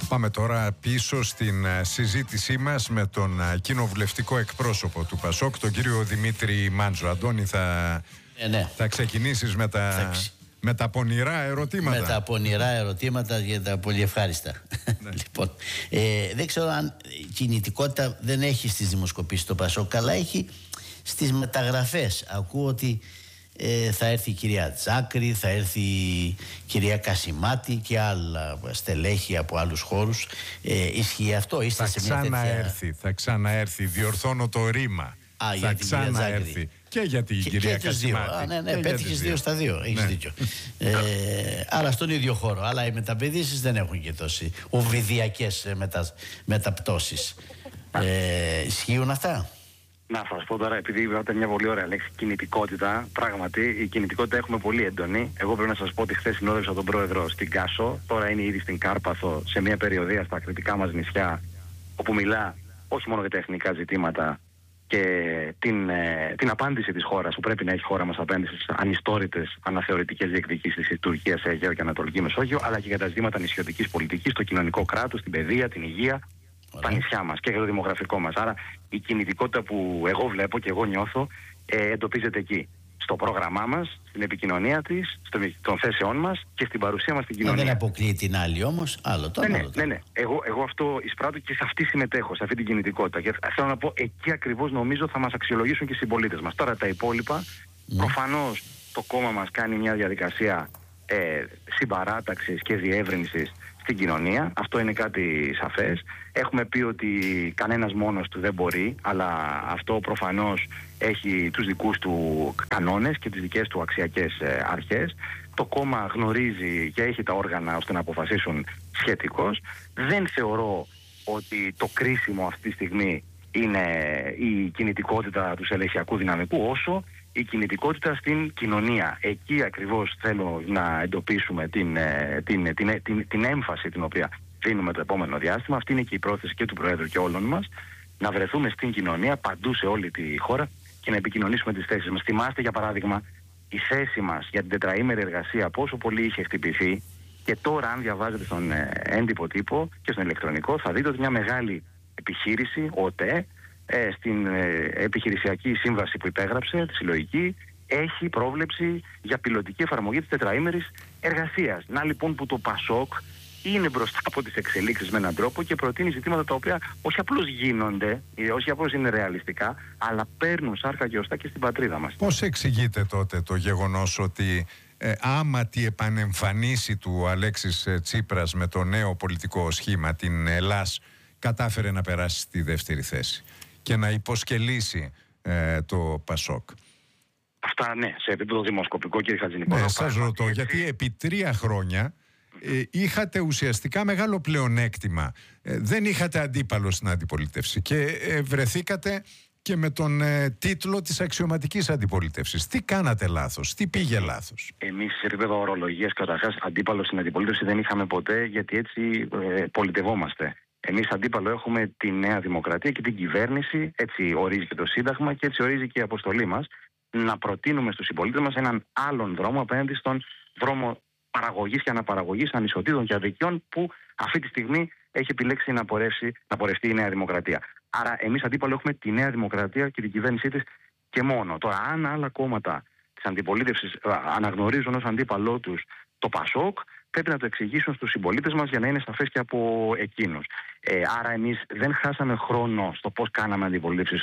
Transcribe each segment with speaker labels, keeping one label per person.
Speaker 1: Πάμε τώρα πίσω στην συζήτησή μας με τον κοινοβουλευτικό εκπρόσωπο του ΠΑΣΟΚ, τον κύριο Δημήτρη Μάντζο. Αντώνη, θα ξεκινήσεις με τα πονηρά ερωτήματα.
Speaker 2: Με τα πονηρά ερωτήματα για τα πολύ ευχάριστα. Ναι. Λοιπόν, δεν ξέρω αν η κινητικότητα δεν έχει στις δημοσκοπήσεις το ΠΑΣΟΚ, αλλά έχει στις μεταγραφές. Ακούω ότι θα έρθει η κυρία Τζάκρη, θα έρθει η κυρία Κασιμάτη και άλλα στελέχη από άλλους χώρους. Ισχύει αυτό? Είστε σε μια τέτοια...
Speaker 1: Θα ξαναέρθει, διορθώνω το ρήμα. Θα ξαναέρθει. Και για την κυρία Κασιμάτη.
Speaker 2: Ναι, πέτυχες 2 στα 2. Έχεις δίκιο. Άρα στον ίδιο χώρο. Αλλά οι μεταπηδήσεις δεν έχουν και τόσοι οβιδιακές μεταπτώσεις. Ισχύουν αυτά?
Speaker 3: Να σας πω τώρα, επειδή είπατε μια πολύ ωραία λέξη, κινητικότητα. Πράγματι, η κινητικότητα έχουμε πολύ έντονη. Εγώ πρέπει να σας πω ότι χθες συνόδευσα τον πρόεδρο στην Κάσο, τώρα είναι ήδη στην Κάρπαθο, σε μια περιοδεία στα κρητικά μας νησιά, όπου μιλά όχι μόνο για τα εθνικά ζητήματα και την απάντηση της χώρας που πρέπει να έχει η χώρα μας απέναντι στις ανιστόρητες αναθεωρητικές διεκδικήσεις της Τουρκίας σε Αιγαίο και Ανατολική Μεσόγειο, αλλά και για τα ζητήματα νησιωτικής πολιτικής, το κοινωνικό κράτος, την παιδεία, την υγεία. Τα νησιά μας και για το δημογραφικό μας. Άρα η κινητικότητα που εγώ βλέπω και εγώ νιώθω εντοπίζεται εκεί. Στο πρόγραμμά μας, στην επικοινωνία της, των θέσεών μας και στην παρουσία μας στην κοινωνία.
Speaker 2: Δεν αποκλείει την άλλη όμως. Άλλο το άλλο.
Speaker 3: Ναι. Εγώ αυτό εισπράττω και σε αυτή συμμετέχω, σε αυτή την κινητικότητα. Και θέλω να πω, εκεί ακριβώς νομίζω θα μας αξιολογήσουν και οι συμπολίτες μας. Τώρα τα υπόλοιπα, προφανώς το κόμμα μας κάνει μια διαδικασία συμπαράταξης και διεύρυνσης στην κοινωνία. Αυτό είναι κάτι σαφές. Έχουμε πει ότι κανένας μόνος του δεν μπορεί, αλλά αυτό προφανώς έχει τους δικούς του κανόνες και τις δικές του αξιακές αρχές. Το κόμμα γνωρίζει και έχει τα όργανα ώστε να αποφασίσουν σχετικώς. Δεν θεωρώ ότι το κρίσιμο αυτή τη στιγμή είναι η κινητικότητα του στελεχειακού δυναμικού, όσο η κινητικότητα στην κοινωνία. Εκεί ακριβώς θέλω να εντοπίσουμε την έμφαση την οποία δίνουμε το επόμενο διάστημα. Αυτή είναι και η πρόθεση και του Προέδρου και όλων μας, να βρεθούμε στην κοινωνία, παντού σε όλη τη χώρα και να επικοινωνήσουμε τις θέσεις μας. Θυμάστε για παράδειγμα η θέση μας για την τετραήμερη εργασία πόσο πολύ είχε χτυπηθεί, και τώρα αν διαβάζετε στον έντυπο τύπο και στον ηλεκτρονικό θα δείτε ότι μια μεγάλη επιχείρηση, ΟΤΕ, στην επιχειρησιακή σύμβαση που υπέγραψε, τη συλλογική, έχει πρόβλεψη για πιλωτική εφαρμογή της τετραήμερης εργασίας. Να λοιπόν που το ΠΑΣΟΚ είναι μπροστά από τις εξελίξεις με έναν τρόπο και προτείνει ζητήματα τα οποία όχι απλώς γίνονται, όχι απλώς είναι ρεαλιστικά, αλλά παίρνουν σάρκα και οστά και στην πατρίδα μας.
Speaker 1: Πώς εξηγείτε τότε το γεγονός ότι άμα τη επανεμφανίση του Αλέξης Τσίπρας με το νέο πολιτικό σχήμα, την Ελλάς, κατάφερε να περάσει στη δεύτερη θέση και να υποσκελίσει το ΠΑΣΟΚ?
Speaker 3: Αυτά ναι, σε επίπεδο δημοσκοπικό, κύριε Χατζηνικόλαου.
Speaker 1: Ναι, σας ρωτώ, γιατί επί 3 χρόνια είχατε ουσιαστικά μεγάλο πλεονέκτημα. Δεν είχατε αντίπαλο στην αντιπολίτευση και βρεθήκατε και με τον τίτλο της αξιωματικής αντιπολίτευσης. Τι κάνατε λάθος, τι πήγε λάθος?
Speaker 3: Εμείς σε επίπεδο ορολογίας καταρχάς αντίπαλο στην αντιπολίτευση δεν είχαμε ποτέ, γιατί έτσι πολιτευόμαστε. Εμείς αντίπαλο έχουμε τη Νέα Δημοκρατία και την κυβέρνηση, έτσι ορίζει και το Σύνταγμα και έτσι ορίζει και η αποστολή μας, να προτείνουμε στους συμπολίτες μας έναν άλλον δρόμο απέναντι στον δρόμο παραγωγής και αναπαραγωγής ανισοτήτων και αδικιών που αυτή τη στιγμή έχει επιλέξει να πορευτεί η Νέα Δημοκρατία. Άρα εμείς αντίπαλο έχουμε τη Νέα Δημοκρατία και την κυβέρνησή της και μόνο. Τώρα αν άλλα κόμματα της αντιπολίτευσης αναγνωρίζουν ως αντίπαλό τους το ΠΑΣΟΚ, πρέπει να το εξηγήσουν στους συμπολίτες μας για να είναι σαφές και από εκείνους. Άρα εμείς δεν χάσαμε χρόνο στο πώς κάναμε αντιπολίτευση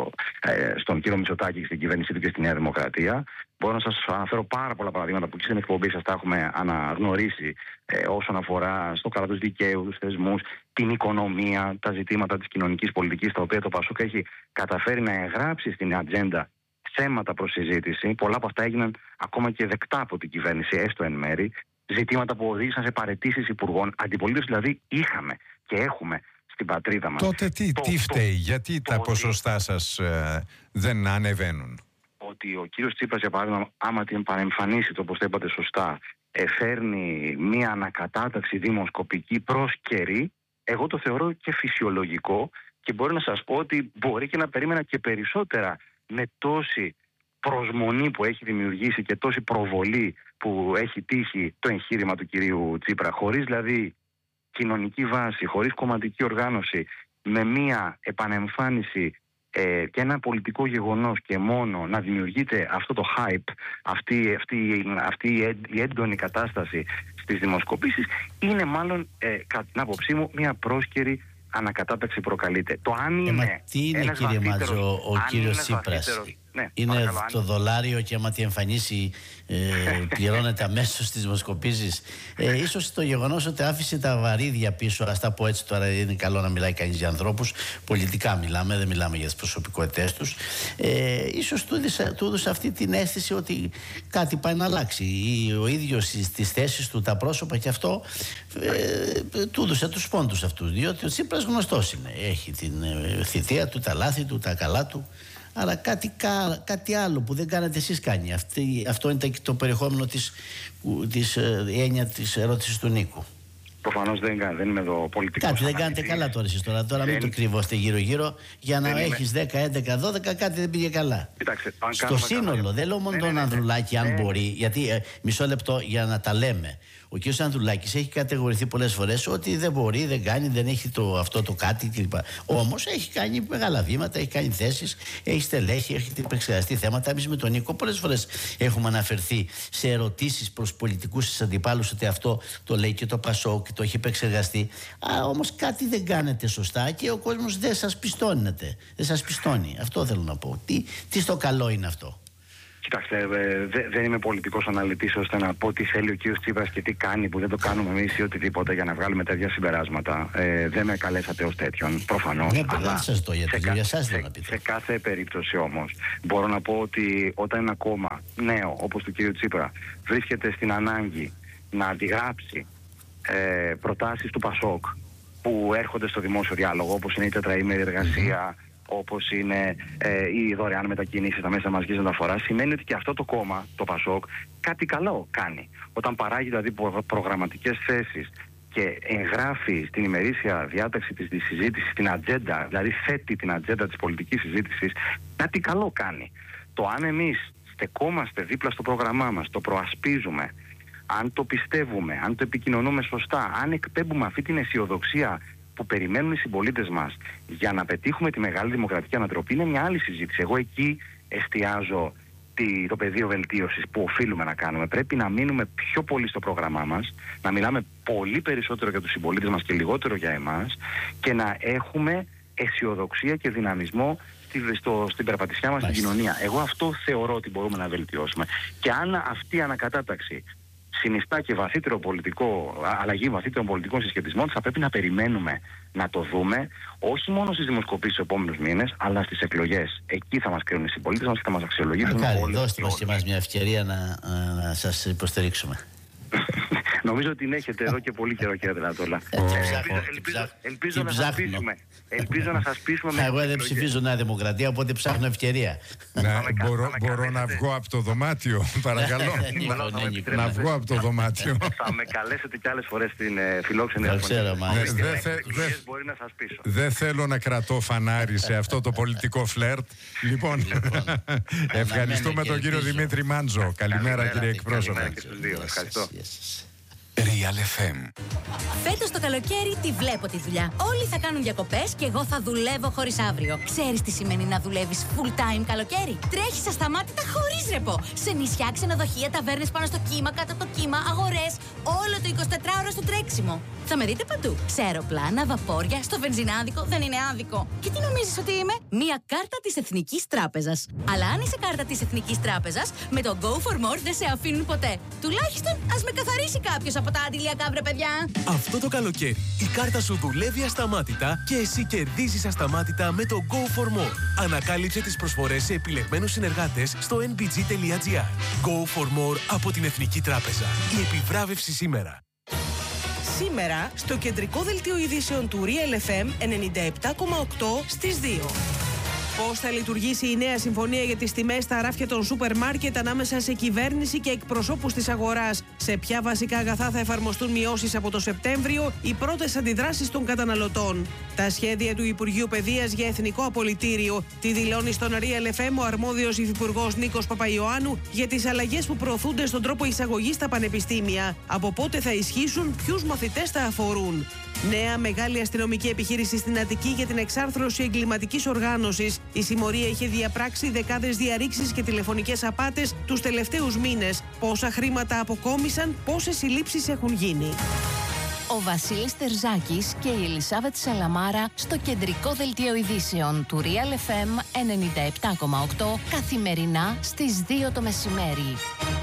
Speaker 3: στον κύριο Μητσοτάκη και στην κυβέρνησή του και στη Νέα Δημοκρατία. Μπορώ να σας αναφέρω πάρα πολλά παραδείγματα που και στην εκπομπή σας τα έχουμε αναγνωρίσει όσον αφορά στο κράτος δικαίου, τους θεσμούς, την οικονομία, τα ζητήματα της κοινωνικής πολιτικής, τα οποία το ΠΑΣΟΚ έχει καταφέρει να εγγράψει στην ατζέντα θέματα προς συζήτηση. Πολλά από αυτά έγιναν ακόμα και δεκτά από την κυβέρνηση, έστω εν μέρη. Ζητήματα που οδήγησαν σε παραιτήσεις υπουργών. Αντιπολίτευση δηλαδή είχαμε και έχουμε στην πατρίδα μας.
Speaker 1: Τότε τι φταίει, γιατί τα ποσοστά σας δεν ανεβαίνουν?
Speaker 3: Ότι ο κύριος Τσίπρας, για παράδειγμα, άμα την παρεμφανίσει, το όπως το είπατε σωστά, φέρνει μία ανακατάταξη δημοσκοπική προς καιρή, εγώ το θεωρώ και φυσιολογικό και μπορώ να σας πω ότι μπορεί και να περίμενα και περισσότερα με τόση προσμονή που έχει δημιουργήσει και τόση προβολή που έχει τύχει το εγχείρημα του κυρίου Τσίπρα, χωρίς δηλαδή κοινωνική βάση, χωρίς κομματική οργάνωση, με μία επανεμφάνιση και ένα πολιτικό γεγονός και μόνο να δημιουργείται αυτό το hype, αυτή η έντονη κατάσταση στις δημοσκοπήσεις, είναι μάλλον κατά την άποψή μου μια πρόσκαιρη ανακατάταξη προκαλείται. Το αν είναι
Speaker 2: τι είναι, κύριε Μάτζο, ο κύριος Τσίπρας?
Speaker 3: Ναι,
Speaker 2: είναι
Speaker 3: παρακαλώ,
Speaker 2: το δολάριο και άμα τη εμφανίσει πληρώνεται αμέσως στις δημοσκοπήσεις. Ίσως το γεγονός ότι άφησε τα βαρύδια πίσω, ας τα πω έτσι τώρα, είναι καλό να μιλάει κανείς για ανθρώπους, πολιτικά μιλάμε, δεν μιλάμε για τις προσωπικότητές τους. Ίσως του έδωσε αυτή την αίσθηση ότι κάτι πάει να αλλάξει. Ο ίδιος στις θέσεις του, τα πρόσωπα και αυτό, του έδωσε τους πόντους αυτούς, διότι ο Τσίπρας γνωστός είναι. Έχει την θητεία του, τα λάθη του, τα καλά του. Αλλά κάτι άλλο που δεν κάνατε εσείς κάνει. Αυτό είναι το περιεχόμενο της έννοια της ερώτησης του Νίκου.
Speaker 3: Προφανώς δεν είμαι εδώ πολιτικός.
Speaker 2: Κάτι δεν κάνετε καλά τώρα εσείς τώρα μην το κρύβωστε γύρω-γύρω για να έχεις 10, 11, 12, κάτι δεν πήγε καλά.
Speaker 3: Κοιτάξτε,
Speaker 2: στο σύνολο, δεν λέω μόνο τον Ανδρουλάκη αν μπορεί, γιατί μισό λεπτό για να τα λέμε. Ο κ. Ανδρουλάκης έχει κατηγορηθεί πολλές φορές ότι δεν μπορεί, δεν κάνει, δεν έχει αυτό το κάτι κλπ. Όμως έχει κάνει μεγάλα βήματα, έχει κάνει θέσεις, έχει στελέχη, έχει επεξεργαστεί θέματα. Εμείς με τον Νίκο πολλές φορές έχουμε αναφερθεί σε ερωτήσεις προς πολιτικούς αντιπάλους ότι αυτό το λέει και το Πασόκ και το έχει επεξεργαστεί. Όμως κάτι δεν κάνετε σωστά και ο κόσμος δεν σας πιστώνεται. Δεν σας πιστώνει. Αυτό θέλω να πω. Τι στο καλό είναι αυτό?
Speaker 3: Κοιτάξτε, δεν είμαι πολιτικός αναλυτής ώστε να πω τι θέλει ο κ. Τσίπρας και τι κάνει που δεν το κάνουμε εμείς ή οτιδήποτε για να βγάλουμε τέτοια συμπεράσματα. Δεν με καλέσατε ως τέτοιον, προφανώς.
Speaker 2: Ναι, δεν σας το για εσάς δεν πείτε.
Speaker 3: Σε κάθε περίπτωση όμως μπορώ να πω ότι όταν ένα κόμμα νέο όπως του κ. Τσίπρα βρίσκεται στην ανάγκη να αντιγράψει προτάσεις του Πασόκ που έρχονται στο δημόσιο διάλογο, όπως είναι η τετραήμερη εργασία, όπως είναι οι δωρεάν μετακινήσεις στα μέσα μαζικής μεταφοράς, σημαίνει ότι και αυτό το κόμμα, το Πασόκ, κάτι καλό κάνει. Όταν παράγει δηλαδή προγραμματικές θέσεις και εγγράφει στην ημερήσια διάταξη της συζήτησης, την ατζέντα, δηλαδή θέτει την ατζέντα της πολιτικής συζήτησης, κάτι καλό κάνει. Το αν εμείς στεκόμαστε δίπλα στο πρόγραμμά μας, το προασπίζουμε, αν το πιστεύουμε, αν το επικοινωνούμε σωστά, αν εκπέμπουμε αυτή την αισιοδοξία που περιμένουν οι συμπολίτες μας για να πετύχουμε τη μεγάλη δημοκρατική ανατροπή, είναι μια άλλη συζήτηση. Εγώ εκεί εστιάζω το πεδίο βελτίωσης που οφείλουμε να κάνουμε. Πρέπει να μείνουμε πιο πολύ στο πρόγραμμά μας, να μιλάμε πολύ περισσότερο για τους συμπολίτες μας και λιγότερο για εμάς και να έχουμε αισιοδοξία και δυναμισμό στην περπατησιά μας στην κοινωνία. Εγώ αυτό θεωρώ ότι μπορούμε να βελτιώσουμε. Και αν αυτή η ανακατάταξη συνιστά και αλλαγή βαθύτερων πολιτικών συσχετισμών, θα πρέπει να περιμένουμε να το δούμε όχι μόνο στις δημοσκοπήσεις στους επόμενους μήνες, αλλά στις εκλογές. Εκεί θα μας κρίνουν οι συμπολίτες μας και θα μας αξιολογήσουν όλοι.
Speaker 2: Δώστε μας και εμάς μια ευκαιρία να σας υποστηρίξουμε.
Speaker 3: Νομίζω ότι την έχετε εδώ και πολύ καιρό, κύριε Δελατόλα. Ελπίζω να σας πείσουμε. Ελπίζω να σας πείσουμε.
Speaker 2: Εγώ δεν ψηφίζω Νέα Δημοκρατία, οπότε ψάχνω ευκαιρία.
Speaker 1: Μπορώ να βγω από το δωμάτιο, παρακαλώ. Να βγω από το δωμάτιο.
Speaker 3: Θα με καλέσετε κι άλλες φορές στην φιλόξενη μπορεί να σας πείσω.
Speaker 1: Δεν θέλω να κρατώ φανάρι σε αυτό το πολιτικό φλερτ. Λοιπόν, ευχαριστούμε τον κύριο Δημήτρη Μάντζο. Καλημέρα, κύριε εκπρόσωπε.
Speaker 3: Ευχαριστώ.
Speaker 4: Real FM.
Speaker 5: Φέτος το καλοκαίρι τη βλέπω τη δουλειά. Όλοι θα κάνουν διακοπές και εγώ θα δουλεύω χωρίς αύριο. Ξέρεις τι σημαίνει να δουλεύεις full time καλοκαίρι? Τρέχεις ασταμάτητα χωρίς ρεπό. Σε νησιά, ξενοδοχεία, ταβέρνες πάνω στο κύμα, κάτω από το κύμα, αγορές. Όλο το 24ωρο στο τρέξιμο. Θα με δείτε παντού. Σε αεροπλάνα, βαπόρια, στο βενζινάδικο. Δεν είναι άδικο. Και τι νομίζεις ότι είμαι? Μία κάρτα της Εθνικής Τράπεζας. Αλλά αν είσαι κάρτα της Εθνικής Τράπεζας, με το Go for More δεν σε αφήνουν ποτέ. Τουλάχιστον ας με καθαρίσει κάποιος από τα αντιλιακά, βρε παιδιά.
Speaker 4: Αυτό το καλοκαίρι η κάρτα σου δουλεύει ασταμάτητα και εσύ κερδίζεις ασταμάτητα με το Go for More. Ανακάλυψε τις προσφορές σε επιλεγμένους συνεργάτες στο nbg.gr. Go for More από την Εθνική Τράπεζα. Η επιβράβευση σήμερα.
Speaker 6: Σήμερα στο κεντρικό δελτίο ειδήσεων του Real FM 97,8 στις 2. Πώς θα λειτουργήσει η νέα συμφωνία για τις τιμές στα ράφια των σούπερ μάρκετ ανάμεσα σε κυβέρνηση και εκπροσώπους της αγοράς? Σε ποια βασικά αγαθά θα εφαρμοστούν μειώσεις από το Σεπτέμβριο? Οι πρώτες αντιδράσεις των καταναλωτών. Τα σχέδια του Υπουργείου Παιδείας για εθνικό απολυτήριο. Τι δηλώνει στον Real FM ο αρμόδιος υφυπουργός Νίκος Παπαϊωάννου για τις αλλαγές που προωθούνται στον τρόπο εισαγωγής στα πανεπιστήμια? Από πότε θα ισχύσουν, ποιους μαθητές θα αφορούν? Νέα μεγάλη αστυνομική επιχείρηση στην Αττική για την εξάρθρωση εγκληματικής οργάνωσης. Η συμμορία είχε διαπράξει δεκάδες διαρρήξεις και τηλεφωνικές απάτες τους τελευταίους μήνες. Πόσα χρήματα αποκόμισαν, πόσες συλλήψεις έχουν γίνει.
Speaker 7: Ο Βασίλης Τερζάκης και η Ελισάβετ Σαλαμάρα στο κεντρικό δελτίο ειδήσεων του Real FM 97,8 καθημερινά στις 2 το μεσημέρι.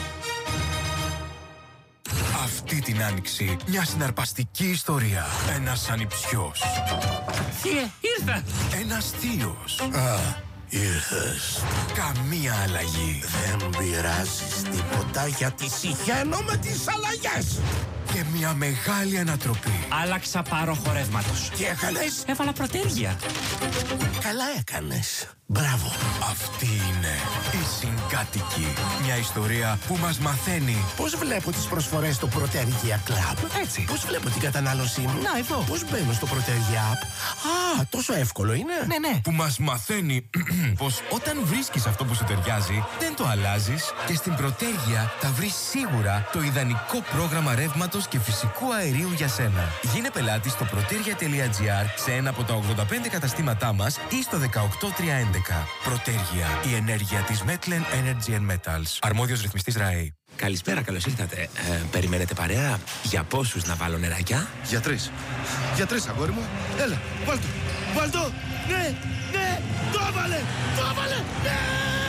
Speaker 8: Αυτή την άνοιξη μια συναρπαστική ιστορία. Ένας ανιψιός.
Speaker 9: Θεία, ήρθα!
Speaker 8: Ένας θείος.
Speaker 9: Ήρθες.
Speaker 8: Καμία αλλαγή.
Speaker 9: Δεν πειράζεις τίποτα γιατί συχαίνω με τις αλλαγές.
Speaker 8: Και μια μεγάλη ανατροπή.
Speaker 9: Άλλαξα πάροχο ρεύματος.
Speaker 8: Τι έκανες?
Speaker 9: Έβαλα προτέρια. Καλά έκανες. Μπράβο.
Speaker 8: Αυτή είναι η Συγκάτοικη. Μια ιστορία που μας μαθαίνει
Speaker 9: Πώς βλέπω τις προσφορές στο Protergia Club.
Speaker 8: έτσι.
Speaker 9: Πώς βλέπω την κατανάλωσή μου.
Speaker 8: Να, εδώ.
Speaker 9: Πώς μπαίνω στο Protergia App. Α, τόσο εύκολο είναι.
Speaker 8: Ναι. Που μας μαθαίνει πως όταν βρίσκεις αυτό που σου ταιριάζει, δεν το αλλάζεις και στην Protergia θα βρεις σίγουρα το ιδανικό πρόγραμμα ρεύματος και φυσικού αερίου για σένα. Γίνε πελάτη στο protergia.gr σε ένα από τα 85 καταστήματά μας ή στο 18311. Protergia, η ενέργεια της Metlen Energy and Metals. Αρμόδιος ρυθμιστής ΡΑΕ.
Speaker 10: Καλησπέρα, καλώς ήρθατε. Περιμένετε παρέα? Για πόσους να βάλω νεράκια?
Speaker 11: Για 3. Για 3, αγόρι μου. Έλα, βάλ' το. Ναι, το έβαλε, ναι!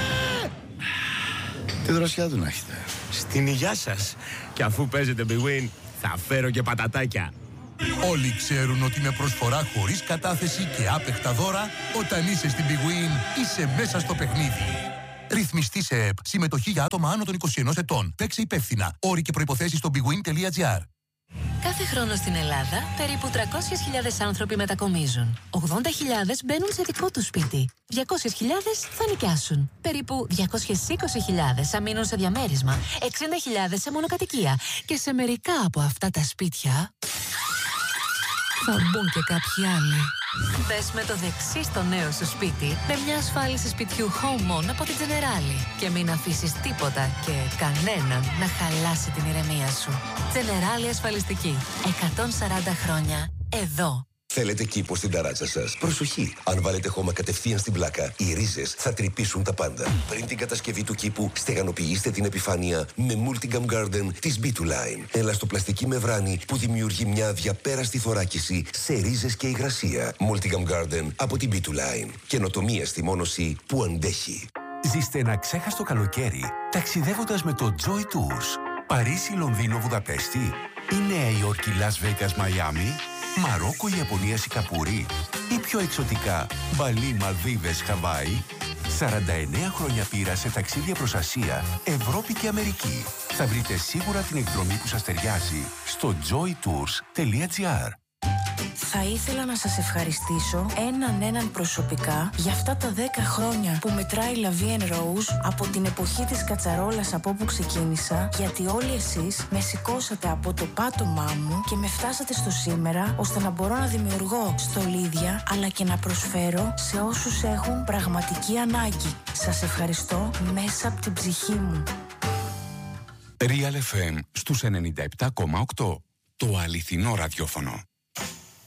Speaker 9: Τι δροσιά του να έχετε.
Speaker 10: Στην υγειά σας. Και αφού παίζετε Big Win, θα φέρω και πατατάκια.
Speaker 12: Όλοι ξέρουν ότι με προσφορά χωρίς κατάθεση και άπεχτα δώρα, όταν είσαι στην Big Win, είσαι μέσα στο παιχνίδι. Ρυθμιστή σε ΕΠ. Συμμετοχή για άτομα άνω των 21 ετών. Παίξε υπεύθυνα. Όροι και προϋποθέσεις στο bigwin.gr.
Speaker 7: Κάθε χρόνο στην Ελλάδα, περίπου 300.000 άνθρωποι μετακομίζουν. 80.000 μπαίνουν σε δικό τους σπίτι. 200.000 θα νοικιάσουν. Περίπου 220.000 θα μείνουν σε διαμέρισμα. 60.000 σε μονοκατοικία. Και σε μερικά από αυτά τα σπίτια θα μπουν και κάποιοι άλλοι. Μπες με το δεξί στο νέο σου σπίτι με μια ασφάλιση σπιτιού Home On από την Generali και μην αφήσεις τίποτα και κανέναν να χαλάσει την ηρεμία σου. Generali ασφαλιστική. 140 χρόνια εδώ.
Speaker 13: Θέλετε κήπο στην ταράτσα σας? Προσοχή! Αν βάλετε χώμα κατευθείαν στην πλάκα, οι ρίζες θα τρυπήσουν τα πάντα. Πριν την κατασκευή του κήπου, στεγανοποιήστε την επιφάνεια με Multigam Garden της B2Line. Ελαστοπλαστική μεμβράνη που δημιουργεί μια διαπέραστη θωράκιση σε ρίζες και υγρασία. Multigam Garden από την B2Line. Καινοτομία στη μόνωση που αντέχει.
Speaker 14: Ζήστε ένα ξέχαστο καλοκαίρι ταξιδεύοντας με το Joy Tours. Παρίσι, Λονδίνο, Βουδαπέστη ή Νέα Υόρκη, Las Vegas, Μαϊάμι. Μαρόκο, Ιαπωνία, Σιγκαπούρη ή πιο εξωτικά Μπαλί, Μαλδίβες, Χαβάη. 49 χρόνια πείρα σε ταξίδια προς Ασία, Ευρώπη και Αμερική. Θα βρείτε σίγουρα την εκδρομή που σας ταιριάζει στο joytours.gr.
Speaker 15: Θα ήθελα να σας ευχαριστήσω έναν προσωπικά για αυτά τα 10 χρόνια που μετράει La Vie en Rose από την εποχή της κατσαρόλας από όπου ξεκίνησα, γιατί όλοι εσείς με σηκώσατε από το πάτωμά μου και με φτάσατε στο σήμερα, ώστε να μπορώ να δημιουργώ στολίδια αλλά και να προσφέρω σε όσους έχουν πραγματική ανάγκη. Σας ευχαριστώ μέσα από την ψυχή μου.
Speaker 14: Real FM στους 97,8. Το αληθινό ραδιόφωνο.